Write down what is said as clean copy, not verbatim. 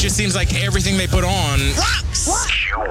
just seems like everything they put on Rocks.